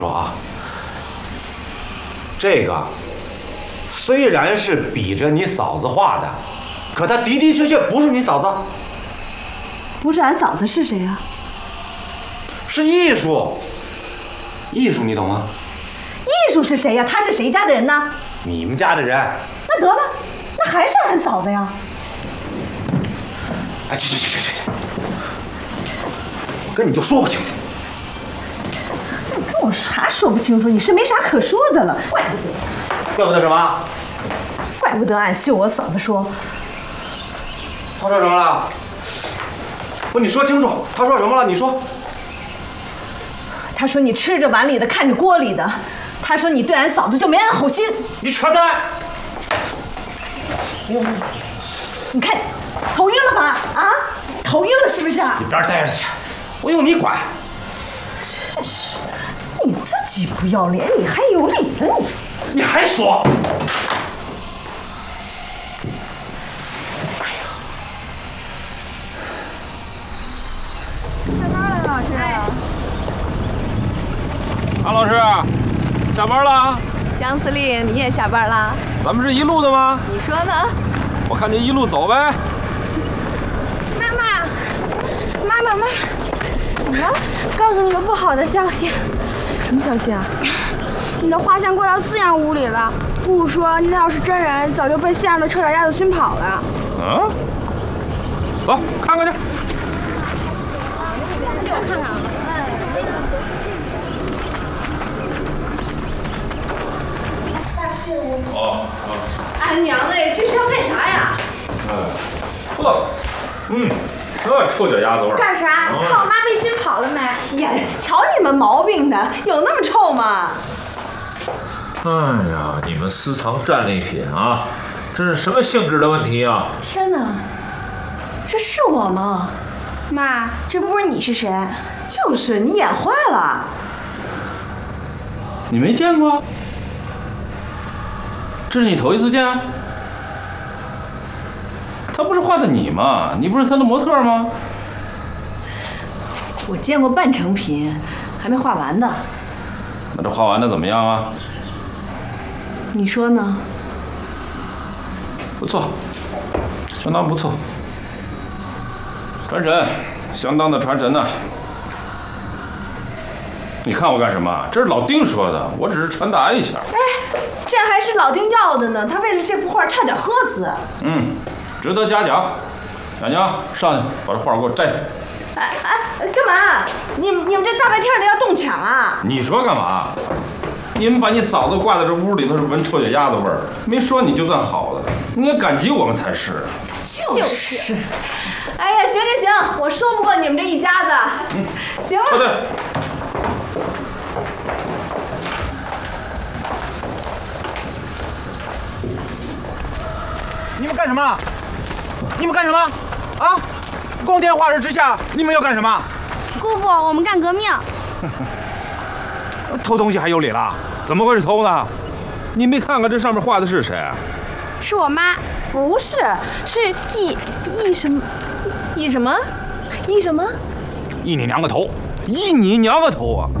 说啊，这个虽然是比着你嫂子画的，可它的的确确不是你嫂子。 不是俺嫂子是谁啊？ 是艺术，艺术你懂吗？ 艺术是谁呀？他是谁家的人呢？ 你们家的人。 那得了，那还是俺嫂子呀。 哎，去！我跟你就说不清楚。 你跟我啥说不清楚？你是没啥可说的了，怪不得。 怪不得什么？ 怪不得俺秀我嫂子说。 他说什么了？不，你说清楚，他说什么了？你说。 他说你吃着碗里的，看着锅里的。他说你对俺嫂子就没安好心。 你扯淡！ 你看，头晕了吧？啊，头晕了是不是啊？ 一边待着去，我用你管。 真是，你自己不要脸，你还有理了你？ 你还说？ 下班了，老师。 安老师，下班了。 江司令，你也下班了？ 咱们是一路的吗？ 你说呢？ 我看您一路走呗。 妈妈，怎么了？告诉你个不好的消息。什么消息啊？你的画像过到饲养屋里了。不说，那要是真人，早就被饲养的臭脚丫子熏跑了。 嗯？走，看看去。 借我看看。 俺娘嘞，这是要干啥呀？ 呵，这臭脚丫子味儿。 干啥？看我妈被熏跑了没？ 呀，瞧你们毛病的，有那么臭吗？ 哎呀，你们私藏战利品啊，这是什么性质的问题啊？ 天哪，这是我吗？妈，这不是你是谁？ 就是你眼坏了。 你没见过？这是你头一次见？他不是画的你吗？你不是他的模特吗？ 我见过半成品，还没画完呢。 那这画完的怎么样啊？ 你说呢？ 不错，相当不错，传神，相当的传神呢。你看我干什么？这是老丁说的，我只是传达一下。 哎，这还是老丁要的呢，他为了这幅画差点喝死。 值得嘉奖。娘娘，上去把这画给我摘下。 哎，干嘛？你们这大白天的要动抢啊？ 你说干嘛？你们把你嫂子挂在这屋里头是闻臭脚丫子味儿，没说你就算好的，你应该感激我们才是。 就是。哎呀，行，我说不过你们这一家子。行了。 对。 你们干什么？你们干什么？啊！光天化日之下，你们要干什么？ 姑父，我们干革命。 偷东西还有理了？ 怎么会是偷呢？你没看看这上面画的是谁？ 是我妈。 不是，是易什么？ 易你娘个头！易你娘个头啊！